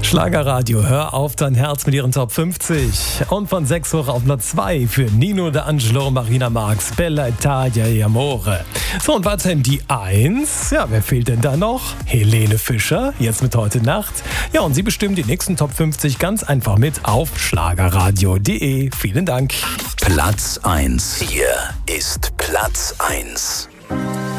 Schlagerradio, hör auf dein Herz mit ihren Top 50. Und von 6 hoch auf Platz 2 für Nino D'Angelo, Marina Marx, Bella Italia e Amore. So, und weiterhin die 1. Ja, wer fehlt denn da noch? Helene Fischer, jetzt mit Heute Nacht. Ja, und sie bestimmt die nächsten Top 50 ganz einfach mit auf schlagerradio.de. Vielen Dank. Platz 1. Hier ist Platz 1.